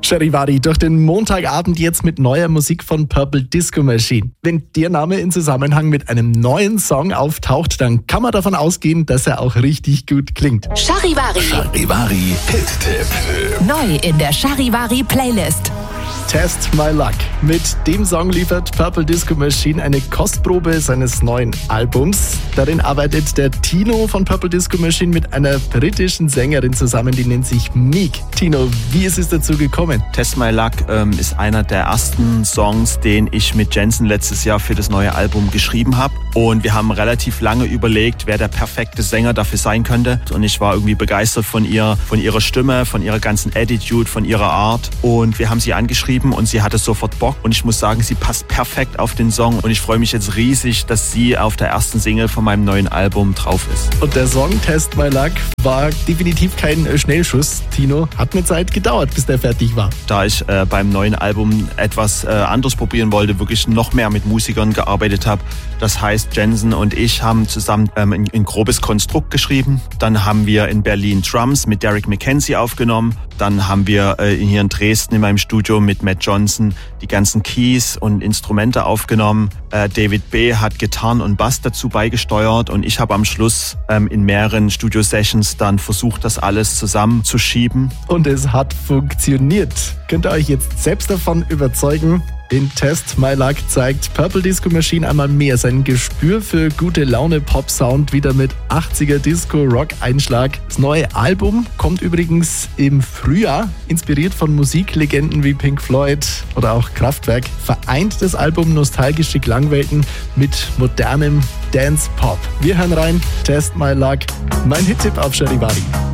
Charivari durch den Montagabend jetzt mit neuer Musik von Purple Disco Machine. Wenn der Name in Zusammenhang mit einem neuen Song auftaucht, dann kann man davon ausgehen, dass er auch richtig gut klingt. Charivari. Charivari Hit-Tipp. Neu in der Charivari Playlist. Test My Luck. Mit dem Song liefert Purple Disco Machine eine Kostprobe seines neuen Albums. Darin arbeitet der Tino von Purple Disco Machine mit einer britischen Sängerin zusammen, die nennt sich Meek. Tino, wie ist es dazu gekommen? Test My Luck ist einer der ersten Songs, den ich mit Jensen letztes Jahr für das neue Album geschrieben habe. Und wir haben relativ lange überlegt, wer der perfekte Sänger dafür sein könnte. Und ich war irgendwie begeistert von ihrer Stimme, von ihrer ganzen Attitude, von ihrer Art. Und wir haben sie angeschrieben und sie hatte sofort Bock. Und ich muss sagen, sie passt perfekt auf den Song. Und ich freue mich jetzt riesig, dass sie auf der ersten Single von meinem neuen Album drauf ist. Und der Song Test My Luck war definitiv kein Schnellschuss, Tino. Hat eine Zeit gedauert, bis der fertig war. Da ich beim neuen Album etwas anderes probieren wollte, wirklich noch mehr mit Musikern gearbeitet habe. Das heißt, Jensen und ich haben zusammen ein grobes Konstrukt geschrieben. Dann haben wir in Berlin Drums mit Derek McKenzie aufgenommen. Dann haben wir hier in Dresden in meinem Studio mit Matt Johnson die ganzen Keys und Instrumente aufgenommen. David B. hat Gitarren und Bass dazu beigesteuert und ich habe am Schluss in mehreren Studio-Sessions dann versucht, das alles zusammenzuschieben. Und es hat funktioniert. Könnt ihr euch jetzt selbst davon überzeugen? In Test My Luck zeigt Purple Disco Machine einmal mehr sein Gespür für gute Laune Pop-Sound, wieder mit 80er Disco-Rock-Einschlag. Das neue Album kommt übrigens im Frühjahr, inspiriert von Musiklegenden wie Pink Floyd oder auch Kraftwerk. Vereint das Album nostalgische Klangwelten mit modernem Dance-Pop. Wir hören rein, Test My Luck, mein Hit-Tipp auf Charivari.